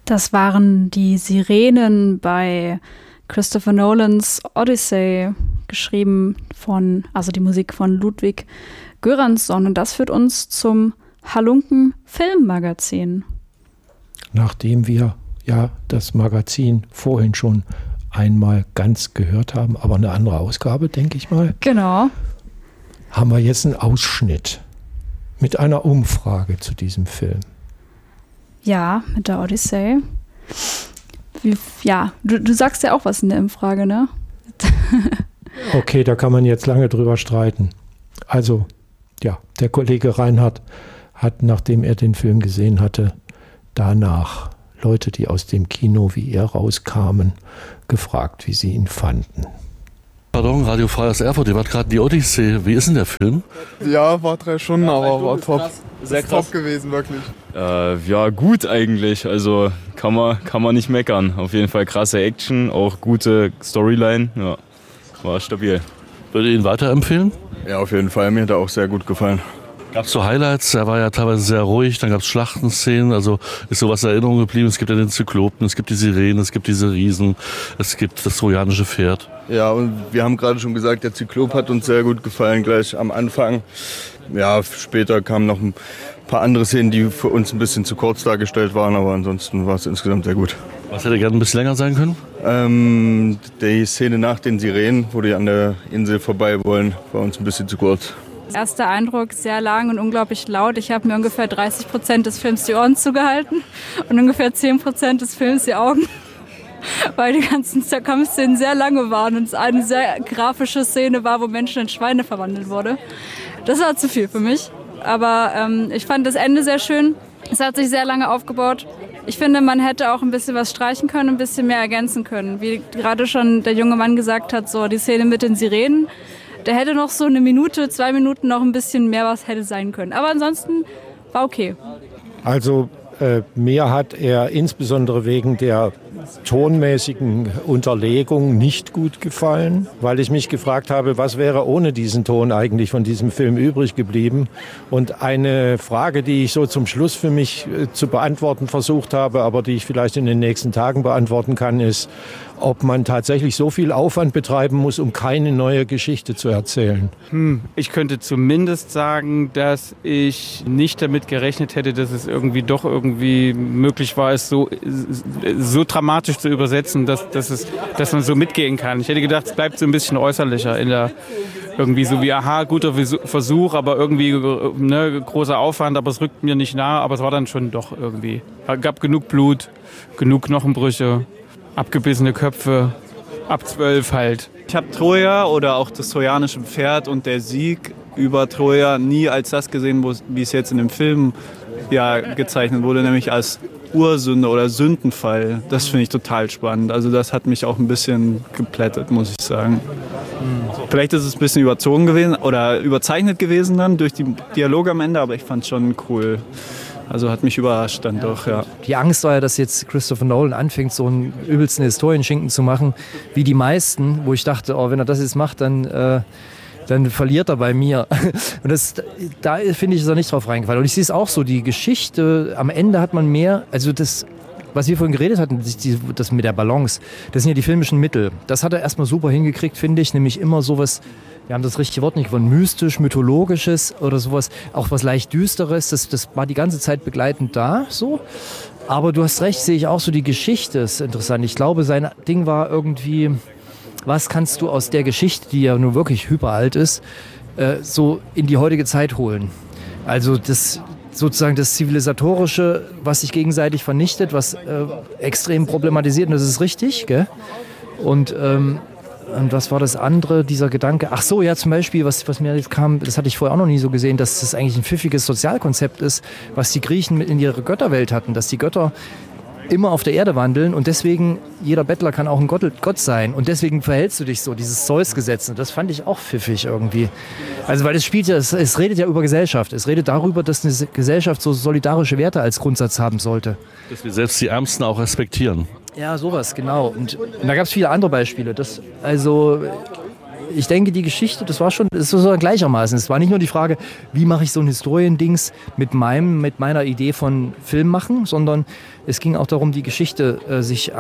Das waren die Sirenen bei Christopher Nolans Odyssey, geschrieben also die Musik von Ludwig Göransson. Und das führt uns zum Halunken Filmmagazin. Nachdem wir ja das Magazin vorhin schon einmal ganz gehört haben, aber eine andere Ausgabe, denke ich mal. Genau. Haben wir jetzt einen Ausschnitt mit einer Umfrage zu diesem Film. Ja, mit der Odyssey. Du sagst ja auch was in der Umfrage, ne? Okay, da kann man jetzt lange drüber streiten. Also, ja, der Kollege Reinhardt hat, nachdem er den Film gesehen hatte, danach Leute, die aus dem Kino wie er rauskamen, gefragt, wie sie ihn fanden. Pardon, Radio Freies Erfurt, ihr wart gerade die Odyssee. Wie ist denn der Film? Ja, war 3 Stunden, aber war top. Sehr krass. Top gewesen, wirklich. Ja, gut eigentlich. Also kann man nicht meckern. Auf jeden Fall krasse Action, auch gute Storyline. Ja, war stabil. Würdet ihr ihn weiterempfehlen? Ja, auf jeden Fall. Mir hat er auch sehr gut gefallen. Gab es so Highlights? Er war ja teilweise sehr ruhig, dann gab es Schlachtenszenen, also ist sowas in Erinnerung geblieben. Es gibt ja den Zyklopen, es gibt die Sirenen, es gibt diese Riesen, es gibt das trojanische Pferd. Ja, und wir haben gerade schon gesagt, der Zyklop hat uns sehr gut gefallen, gleich am Anfang. Ja, später kamen noch ein paar andere Szenen, die für uns ein bisschen zu kurz dargestellt waren, aber ansonsten war es insgesamt sehr gut. Was hätte gerne ein bisschen länger sein können? Die Szene nach den Sirenen, wo die an der Insel vorbei wollen, war uns ein bisschen zu kurz. Erster Eindruck, sehr lang und unglaublich laut. Ich habe mir ungefähr 30% des Films die Ohren zugehalten und ungefähr 10% des Films die Augen, weil die ganzen Kampfszenen sehr lange waren und es eine sehr grafische Szene war, wo Menschen in Schweine verwandelt wurde. Das war zu viel für mich, aber ich fand das Ende sehr schön. Es hat sich sehr lange aufgebaut. Ich finde, man hätte auch ein bisschen was streichen können, ein bisschen mehr ergänzen können. Wie gerade schon der junge Mann gesagt hat, so die Szene mit den Sirenen, da hätte noch so 1 Minute, 2 Minuten noch ein bisschen mehr was hätte sein können. Aber ansonsten war okay. Also mir hat er insbesondere wegen der tonmäßigen Unterlegung nicht gut gefallen, weil ich mich gefragt habe, was wäre ohne diesen Ton eigentlich von diesem Film übrig geblieben. Und eine Frage, die ich so zum Schluss für mich zu beantworten versucht habe, aber die ich vielleicht in den nächsten Tagen beantworten kann, ist, ob man tatsächlich so viel Aufwand betreiben muss, um keine neue Geschichte zu erzählen. Ich könnte zumindest sagen, dass ich nicht damit gerechnet hätte, dass es irgendwie möglich war, es so dramatisch zu übersetzen, dass man so mitgehen kann. Ich hätte gedacht, es bleibt so ein bisschen äußerlicher irgendwie so wie, aha, guter Versuch, aber irgendwie großer Aufwand, aber es rückt mir nicht nahe, aber es war dann schon doch irgendwie. Es gab genug Blut, genug Knochenbrüche, abgebissene Köpfe, ab 12 halt. Ich habe Troja oder auch das trojanische Pferd und der Sieg über Troja nie als das gesehen, wie es jetzt in dem Film ja gezeichnet wurde, nämlich als Ursünde oder Sündenfall. Das finde ich total spannend. Also das hat mich auch ein bisschen geplättet, muss ich sagen. Vielleicht ist es ein bisschen überzogen gewesen oder überzeichnet gewesen dann durch die Dialoge am Ende, aber ich fand es schon cool. Also hat mich überrascht dann doch, ja. Die Angst war ja, dass jetzt Christopher Nolan anfängt, so einen übelsten Historienschinken zu machen, wie die meisten, wo ich dachte, wenn er das jetzt macht, dann verliert er bei mir. Und da finde ich, ist er nicht drauf reingefallen. Und ich sehe es auch so, die Geschichte, am Ende hat man mehr, also das, was wir vorhin geredet hatten, das mit der Balance, das sind ja die filmischen Mittel. Das hat er erstmal super hingekriegt, finde ich, nämlich immer sowas, wir haben das richtige Wort nicht von mystisch, mythologisches oder sowas, auch was leicht Düsteres, das war die ganze Zeit begleitend da, so. Aber du hast recht, sehe ich auch so, die Geschichte ist interessant. Ich glaube, sein Ding war irgendwie, was kannst du aus der Geschichte, die ja nun wirklich hyperalt ist, so in die heutige Zeit holen? Also das sozusagen das Zivilisatorische, was sich gegenseitig vernichtet, was extrem problematisiert, und das ist richtig, gell? Und was war das andere, dieser Gedanke? Ach so, ja, zum Beispiel, was mir jetzt kam, das hatte ich vorher auch noch nie so gesehen, dass das eigentlich ein pfiffiges Sozialkonzept ist, was die Griechen in ihrer Götterwelt hatten, dass die Götter immer auf der Erde wandeln und deswegen, jeder Bettler kann auch ein Gott sein und deswegen verhältst du dich so, dieses Zeus-Gesetz, und das fand ich auch pfiffig irgendwie. Also weil es redet ja über Gesellschaft, es redet darüber, dass eine Gesellschaft so solidarische Werte als Grundsatz haben sollte. Dass wir selbst die Ärmsten auch respektieren. Ja, sowas, genau. Und da gab es viele andere Beispiele. ich denke, die Geschichte, das ist so gleichermaßen. Es war nicht nur die Frage, wie mache ich so ein Historiendings mit meiner Idee von Film machen, sondern es ging auch darum, die Geschichte sich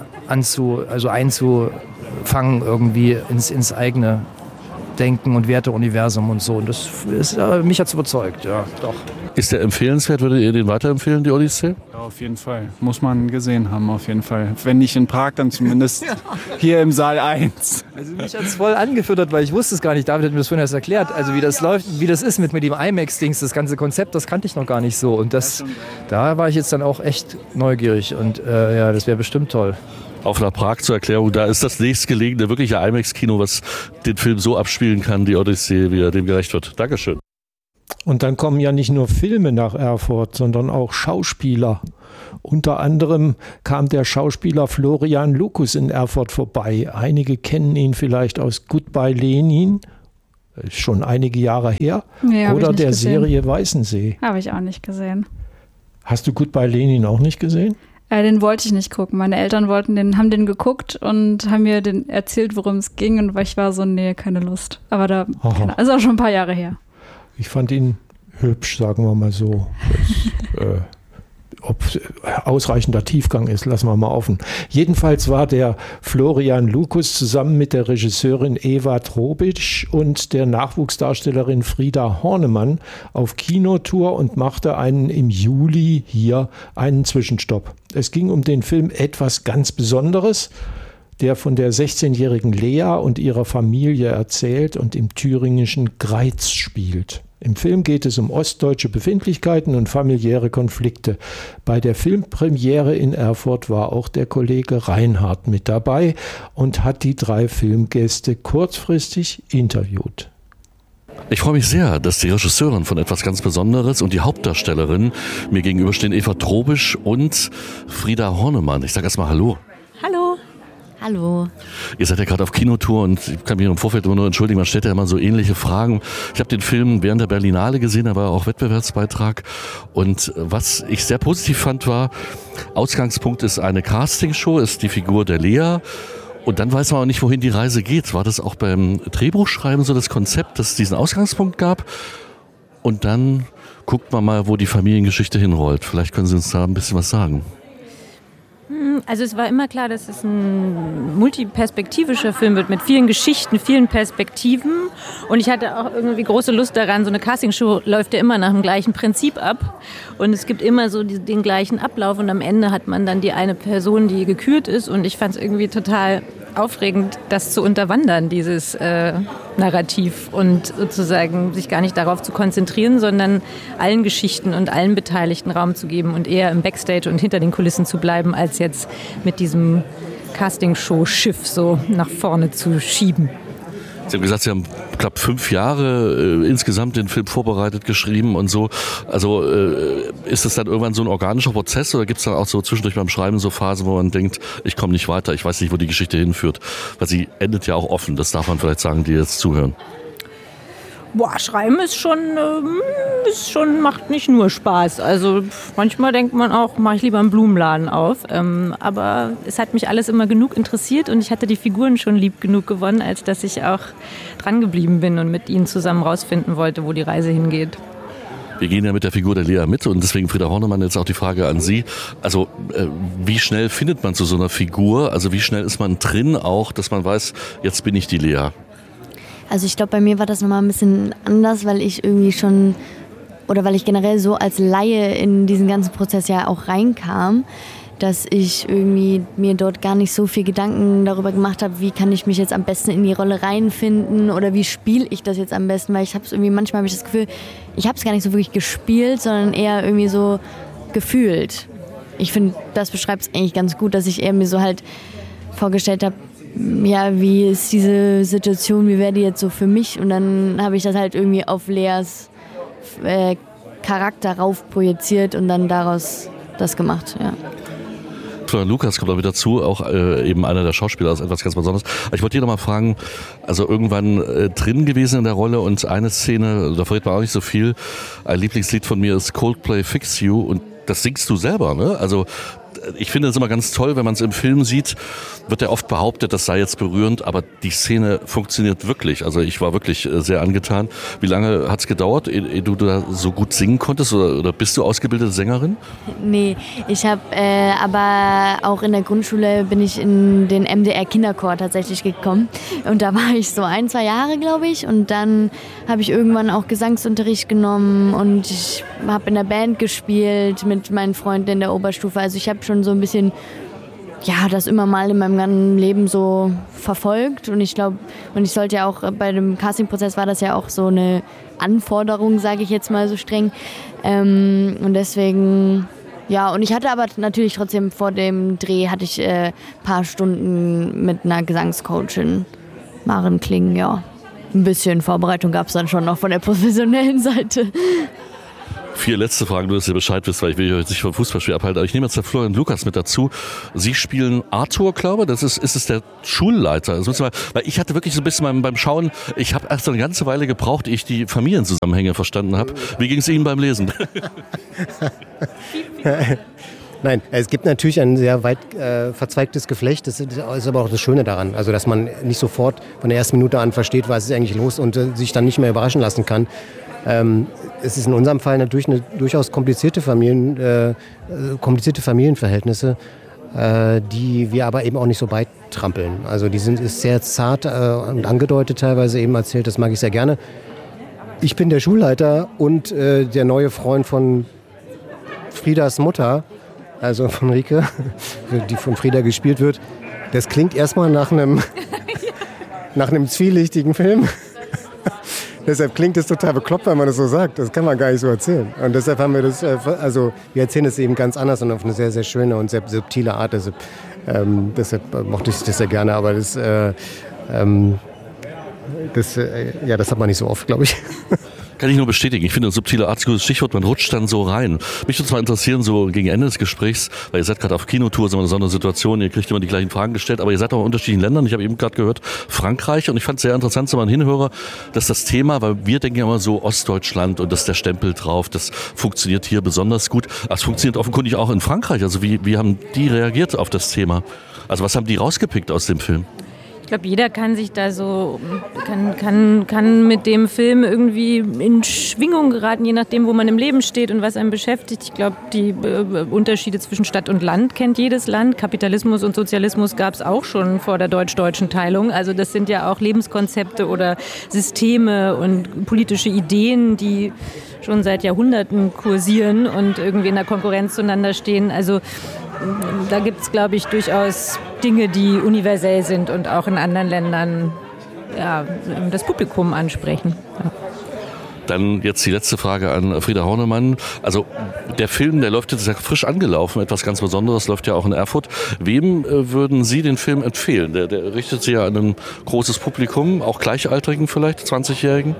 einzufangen irgendwie ins eigene Denken und Werteuniversum und so. Und das mich hat es überzeugt, ja, doch. Ist der empfehlenswert? Würdet ihr den weiterempfehlen, die Odyssee? Ja, auf jeden Fall. Muss man gesehen haben, auf jeden Fall. Wenn nicht in Prag, dann zumindest hier im Saal 1. Also mich hat es voll angefüttert, weil ich wusste es gar nicht. David hat mir das vorhin erst erklärt. Also wie das läuft, wie das ist mit dem IMAX-Dings, das ganze Konzept, das kannte ich noch gar nicht so. Und da war ich jetzt dann auch echt neugierig. Und das wäre bestimmt toll. Auf nach Prag zur Erklärung, da ist das nächstgelegene wirkliche IMAX-Kino, was den Film so abspielen kann, die Odyssee, wie er dem gerecht wird. Dankeschön. Und dann kommen ja nicht nur Filme nach Erfurt, sondern auch Schauspieler. Unter anderem kam der Schauspieler Florian Lukus in Erfurt vorbei. Einige kennen ihn vielleicht aus Goodbye Lenin, ist schon einige Jahre her, oder der Serie Weißensee. Habe ich auch nicht gesehen. Hast du Goodbye Lenin auch nicht gesehen? Den wollte ich nicht gucken. Meine Eltern haben den geguckt und haben mir erzählt, worum es ging. Und ich war so, nee, keine Lust. Aber ist auch schon ein paar Jahre her. Ich fand ihn hübsch, sagen wir mal so. Ob ausreichender Tiefgang ist, lassen wir mal offen. Jedenfalls war der Florian Lukus zusammen mit der Regisseurin Eva Trobic und der Nachwuchsdarstellerin Frieda Hornemann auf Kinotour und machte im Juli hier einen Zwischenstopp. Es ging um den Film Etwas ganz Besonderes, der von der 16-jährigen Lea und ihrer Familie erzählt und im thüringischen Greiz spielt. Im Film geht es um ostdeutsche Befindlichkeiten und familiäre Konflikte. Bei der Filmpremiere in Erfurt war auch der Kollege Reinhardt mit dabei und hat die 3 Filmgäste kurzfristig interviewt. Ich freue mich sehr, dass die Regisseurin von Etwas ganz Besonderes und die Hauptdarstellerin mir gegenüberstehen, Eva Trobisch und Frieda Hornemann. Ich sage erstmal Hallo. Hallo. Hallo. Ihr seid ja gerade auf Kinotour und ich kann mich im Vorfeld immer nur entschuldigen, man stellt ja immer so ähnliche Fragen. Ich habe den Film während der Berlinale gesehen, da war auch Wettbewerbsbeitrag und was ich sehr positiv fand war, Ausgangspunkt ist eine Castingshow, ist die Figur der Lea und dann weiß man auch nicht, wohin die Reise geht. War das auch beim Drehbuchschreiben so das Konzept, dass es diesen Ausgangspunkt gab und dann guckt man mal, wo die Familiengeschichte hinrollt. Vielleicht können Sie uns da ein bisschen was sagen. Also es war immer klar, dass es ein multiperspektivischer Film wird mit vielen Geschichten, vielen Perspektiven und ich hatte auch irgendwie große Lust daran, so eine Castingshow läuft ja immer nach dem gleichen Prinzip ab und es gibt immer so den gleichen Ablauf und am Ende hat man dann die eine Person, die gekürt ist und ich fand es irgendwie total aufregend, das zu unterwandern, dieses Narrativ und sozusagen sich gar nicht darauf zu konzentrieren, sondern allen Geschichten und allen Beteiligten Raum zu geben und eher im Backstage und hinter den Kulissen zu bleiben, als jetzt mit diesem Castingshow-Schiff so nach vorne zu schieben. Sie haben gesagt, Sie haben knapp 5 Jahre insgesamt den Film vorbereitet, geschrieben und so. Also ist das dann irgendwann so ein organischer Prozess oder gibt es dann auch so zwischendurch beim Schreiben so Phasen, wo man denkt, ich komme nicht weiter, ich weiß nicht, wo die Geschichte hinführt? Weil sie endet ja auch offen, das darf man vielleicht sagen, die jetzt zuhören. Schreiben ist schon, macht nicht nur Spaß. Also manchmal denkt man auch, mache ich lieber einen Blumenladen auf. Aber es hat mich alles immer genug interessiert und ich hatte die Figuren schon lieb genug gewonnen, als dass ich auch dran geblieben bin und mit ihnen zusammen rausfinden wollte, wo die Reise hingeht. Wir gehen ja mit der Figur der Lea mit und deswegen, Frieda Hornemann, jetzt auch die Frage an Sie. Also wie schnell findet man zu so einer Figur? Also wie schnell ist man drin auch, dass man weiß, jetzt bin ich die Lea? Also ich glaube, bei mir war das nochmal ein bisschen anders, weil ich irgendwie schon, oder weil ich generell so als Laie in diesen ganzen Prozess ja auch reinkam, dass ich irgendwie mir dort gar nicht so viel Gedanken darüber gemacht habe, wie kann ich mich jetzt am besten in die Rolle reinfinden oder wie spiele ich das jetzt am besten, weil ich habe es irgendwie, manchmal habe ich das Gefühl, ich habe es gar nicht so wirklich gespielt, sondern eher irgendwie so gefühlt. Ich finde, das beschreibt es eigentlich ganz gut, dass ich eher mir so halt vorgestellt habe, ja, wie ist diese Situation, wie wäre die jetzt so für mich? Und dann habe ich das halt irgendwie auf Leas Charakter rauf projiziert und dann daraus das gemacht, ja. Florian Lukas kommt auch wieder dazu, auch eben einer der Schauspieler, das ist etwas ganz Besonderes. Aber ich wollte hier nochmal fragen, also irgendwann drin gewesen in der Rolle und eine Szene, da verrät man auch nicht so viel, ein Lieblingslied von mir ist Coldplay Fix You und das singst du selber, ne? Also ich finde es immer ganz toll, wenn man es im Film sieht, wird ja oft behauptet, das sei jetzt berührend, aber die Szene funktioniert wirklich. Also ich war wirklich sehr angetan. Wie lange hat es gedauert, ehe du da so gut singen konntest oder bist du ausgebildete Sängerin? Nee, ich habe aber auch in der Grundschule bin ich in den MDR Kinderchor tatsächlich gekommen und da war ich so 1-2 Jahre, glaube ich, und dann habe ich irgendwann auch Gesangsunterricht genommen und ich habe in der Band gespielt mit meinen Freunden in der Oberstufe. Also ich habe schon so ein bisschen, ja, das immer mal in meinem ganzen Leben so verfolgt und ich glaube, und ich sollte ja auch, bei dem Castingprozess war das ja auch so eine Anforderung, sage ich jetzt mal so streng, und deswegen, ja, und ich hatte aber natürlich trotzdem vor dem Dreh hatte ich ein paar Stunden mit einer Gesangscoachin, Maren Kling, ja. Ein bisschen Vorbereitung gab es dann schon noch von der professionellen Seite. 4 letzte Fragen, du dass ihr Bescheid wisst, weil ich will euch nicht vom Fußballspiel abhalten. Aber ich nehme jetzt den Florian Lukas mit dazu. Sie spielen Arthur, glaube ich. Ist es der Schulleiter? Das mal, weil ich hatte wirklich so ein bisschen beim Schauen, ich habe erst eine ganze Weile gebraucht, ehe ich die Familienzusammenhänge verstanden habe. Wie ging es Ihnen beim Lesen? Nein, es gibt natürlich ein sehr weit verzweigtes Geflecht. Das ist aber auch das Schöne daran. Also, dass man nicht sofort von der ersten Minute an versteht, was ist eigentlich los und sich dann nicht mehr überraschen lassen kann. Es ist in unserem Fall natürlich eine durchaus komplizierte Familienverhältnisse, die wir aber eben auch nicht so beitrampeln. Also ist sehr zart und angedeutet teilweise eben erzählt, das mag ich sehr gerne. Ich bin der Schulleiter und der neue Freund von Friedas Mutter, also von Rike, die von Frieda gespielt wird. Das klingt erstmal nach einem zwielichtigen Film. Deshalb klingt es total bekloppt, wenn man das so sagt. Das kann man gar nicht so erzählen. Und deshalb haben wir das, wir erzählen es eben ganz anders und auf eine sehr, sehr schöne und sehr subtile Art. Deshalb mochte ich das sehr gerne, aber das hat man nicht so oft, glaube ich. Kann ich nur bestätigen. Ich finde, subtile Art ist ein gutes Stichwort. Man rutscht dann so rein. Mich würde zwar interessieren, so gegen Ende des Gesprächs, weil ihr seid gerade auf Kinotour, so eine Sondersituation, ihr kriegt immer die gleichen Fragen gestellt, aber ihr seid auch in unterschiedlichen Ländern. Ich habe eben gerade gehört, Frankreich, und ich fand es sehr interessant, so mal hinhöre, dass das Thema, weil wir denken ja immer so Ostdeutschland und das ist der Stempel drauf, das funktioniert hier besonders gut. Das funktioniert offenkundig auch in Frankreich. Also wie haben die reagiert auf das Thema? Also was haben die rausgepickt aus dem Film? Ich glaube, jeder kann sich da so, kann mit dem Film irgendwie in Schwingung geraten, je nachdem, wo man im Leben steht und was einen beschäftigt. Ich glaube, die Unterschiede zwischen Stadt und Land kennt jedes Land. Kapitalismus und Sozialismus gab es auch schon vor der deutsch-deutschen Teilung. Also das sind ja auch Lebenskonzepte oder Systeme und politische Ideen, die schon seit Jahrhunderten kursieren und irgendwie in der Konkurrenz zueinander stehen. Also da gibt es, glaube ich, durchaus Dinge, die universell sind und auch in anderen Ländern das Publikum ansprechen. Ja. Dann jetzt die letzte Frage an Frieda Hornemann. Also der Film, der läuft jetzt frisch angelaufen, etwas ganz Besonderes, läuft ja auch in Erfurt. Wem würden Sie den Film empfehlen? Der richtet sich ja an ein großes Publikum, auch Gleichaltrigen vielleicht, 20-Jährigen?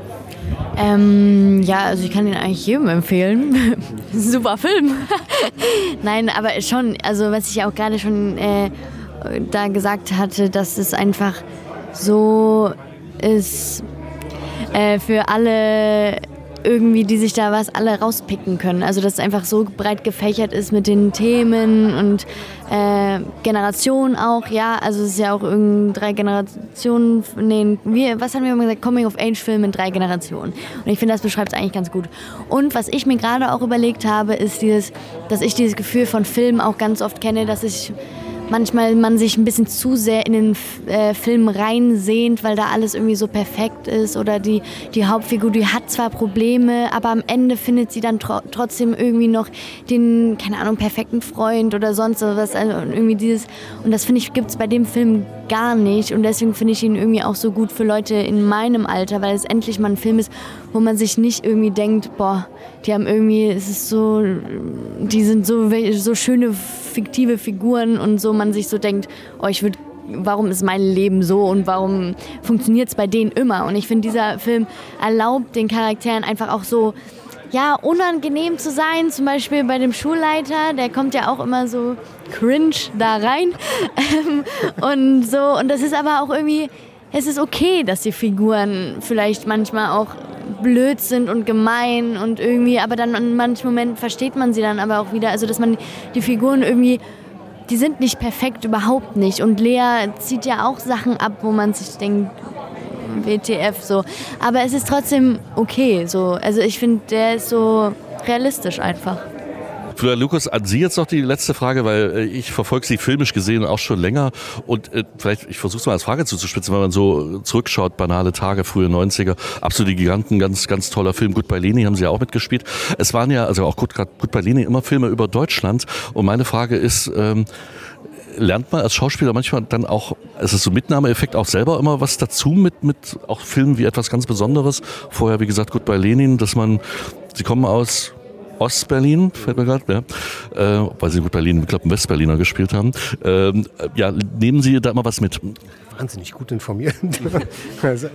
Also ich kann den eigentlich jedem empfehlen. Super Film. Nein, aber schon, also was ich auch gerade schon da gesagt hatte, dass es einfach so ist für alle irgendwie, die sich da alle rauspicken können. Also dass es einfach so breit gefächert ist mit den Themen und Generationen auch, ja. Also es ist ja auch irgendwie 3 Generationen, was haben wir immer gesagt? Coming-of-Age-Film in 3 Generationen. Und ich finde, das beschreibt es eigentlich ganz gut. Und was ich mir gerade auch überlegt habe, ist dass ich dieses Gefühl von Film auch ganz oft kenne, dass ich manchmal man sich ein bisschen zu sehr in den Film reinsehnt, weil da alles irgendwie so perfekt ist oder die Hauptfigur, die hat zwar Probleme, aber am Ende findet sie dann trotzdem irgendwie noch den, keine Ahnung, perfekten Freund oder sonst was, also irgendwie und das finde ich, gibt's bei dem Film gar nicht und deswegen finde ich ihn irgendwie auch so gut für Leute in meinem Alter, weil es endlich mal ein Film ist, wo man sich nicht irgendwie denkt, boah, die haben irgendwie, es ist so, die sind so schöne fiktive Figuren und so, man sich so denkt, oh, warum ist mein Leben so und warum funktioniert es bei denen immer? Und ich finde, dieser Film erlaubt den Charakteren einfach auch so, ja, unangenehm zu sein, zum Beispiel bei dem Schulleiter, der kommt ja auch immer so cringe da rein und so, und das ist aber auch irgendwie, es ist okay, dass die Figuren vielleicht manchmal auch blöd sind und gemein und irgendwie, aber dann in manchen Momenten versteht man sie dann aber auch wieder, also dass man die Figuren irgendwie die sind nicht perfekt, überhaupt nicht. Und Lea zieht ja auch Sachen ab, wo man sich denkt, WTF so. Aber es ist trotzdem okay. So. Also ich finde, der ist so realistisch einfach. Florian Lukas, an Sie jetzt noch die letzte Frage, weil ich verfolge Sie filmisch gesehen auch schon länger und vielleicht, ich versuche es mal als Frage zuzuspitzen, wenn man so zurückschaut, banale Tage, frühe 90er, absolute Giganten, ganz, ganz toller Film. Goodbye Lenin haben Sie ja auch mitgespielt. Es waren ja, also auch Goodbye Lenin, immer Filme über Deutschland und meine Frage ist, lernt man als Schauspieler manchmal dann auch, es ist so Mitnahmeeffekt, auch selber immer was dazu mit auch Filmen wie etwas ganz Besonderes? Vorher, wie gesagt, Goodbye Lenin, dass Sie kommen aus Ostberlin, fällt mir gerade, ja, weil Sie Goodbye Lenin, ich glaube, Westberliner gespielt haben. Ja, nehmen Sie da immer was mit? Wahnsinnig gut informiert. Also,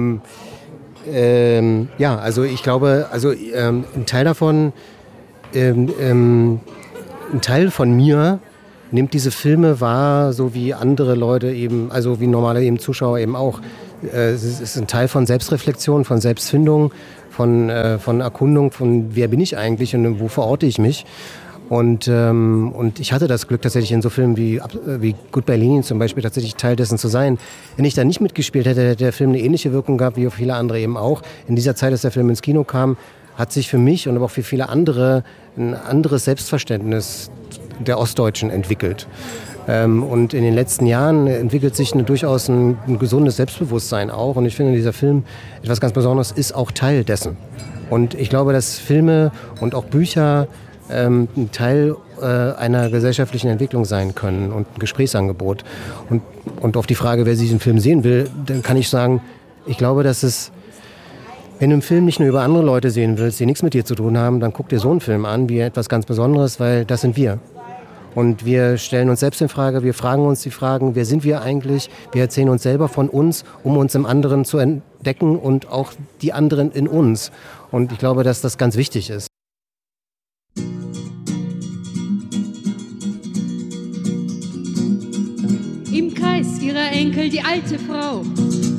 ja, also ich glaube, ein Teil davon, ein Teil von mir nimmt diese Filme wahr, so wie andere Leute eben, also wie normale eben Zuschauer eben auch. Es ist ein Teil von Selbstreflexion, von Selbstfindung, von Erkundung, von wer bin ich eigentlich und wo verorte ich mich. Und ich hatte das Glück, tatsächlich in so Filmen wie Goodbye Lenin zum Beispiel tatsächlich Teil dessen zu sein. Wenn ich da nicht mitgespielt hätte, hätte der Film eine ähnliche Wirkung gehabt, wie viele andere eben auch. In dieser Zeit, als der Film ins Kino kam, hat sich für mich und aber auch für viele andere ein anderes Selbstverständnis der Ostdeutschen entwickelt. Und in den letzten Jahren entwickelt sich durchaus ein gesundes Selbstbewusstsein auch. Und ich finde, dieser Film, etwas ganz Besonderes, ist auch Teil dessen. Und ich glaube, dass Filme und auch Bücher ein Teil einer gesellschaftlichen Entwicklung sein können und ein Gesprächsangebot. Und auf die Frage, wer diesen Film sehen will, dann kann ich sagen, ich glaube, dass es, wenn du einen Film nicht nur über andere Leute sehen willst, die nichts mit dir zu tun haben, dann guck dir so einen Film an wie etwas ganz Besonderes, weil das sind wir. Und wir stellen uns selbst in Frage, wir fragen uns die Fragen, wer sind wir eigentlich? Wir erzählen uns selber von uns, um uns im anderen zu entdecken und auch die anderen in uns. Und ich glaube, dass das ganz wichtig ist. Im Kreis ihrer Enkel die alte Frau